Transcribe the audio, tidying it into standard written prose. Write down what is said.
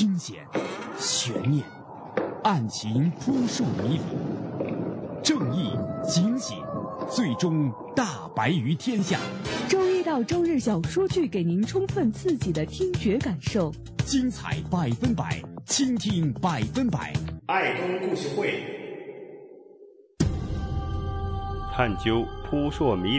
惊险、悬念、案情扑朔迷离，正义、警醒，最终大白于天下。 周一到周日小说剧给您充分刺激的听觉感受， 精彩100%，倾听100%。 爱东故事会， 探究扑朔迷